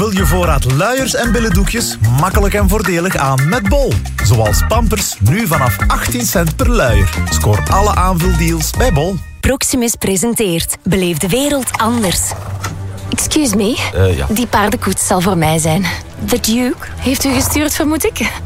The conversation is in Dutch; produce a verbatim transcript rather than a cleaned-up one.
Vul je voorraad luiers en billendoekjes makkelijk en voordelig aan met Bol. Zoals Pampers, nu vanaf achttien cent per luier. Scoor alle aanvuldeals bij Bol. Proximus presenteert Beleef de wereld anders. Excuse me, Uh, ja. die paardenkoets zal voor mij zijn. The Duke heeft u gestuurd, vermoed ik?